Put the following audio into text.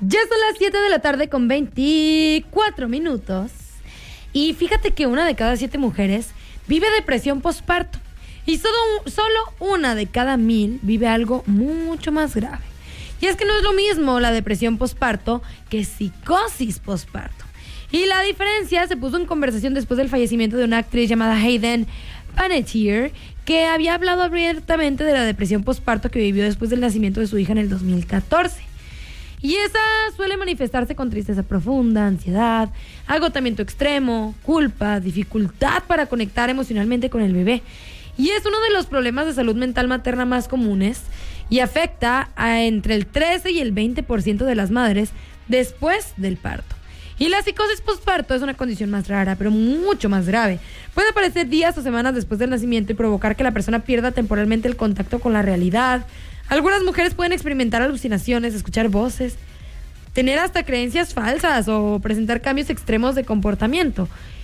Ya son las 7 de la tarde con 24 minutos. Y fíjate que 1 de cada 7 mujeres vive depresión posparto. Y solo 1 de cada 1000 vive algo mucho más grave. Y es que no es lo mismo la depresión posparto que psicosis posparto. Y la diferencia se puso en conversación después del fallecimiento de una actriz llamada Hayden Panettiere, que había hablado abiertamente de la depresión posparto que vivió después del nacimiento de su hija en el 2014. Y esa suele manifestarse con tristeza profunda, ansiedad, agotamiento extremo, culpa, dificultad para conectar emocionalmente con el bebé. Y es uno de los problemas de salud mental materna más comunes y afecta a entre el 13 y el 20% de las madres después del parto. Y la psicosis posparto es una condición más rara, pero mucho más grave. Puede aparecer días o semanas después del nacimiento y provocar que la persona pierda temporalmente el contacto con la realidad. Algunas mujeres pueden experimentar alucinaciones, escuchar voces, tener hasta creencias falsas o presentar cambios extremos de comportamiento.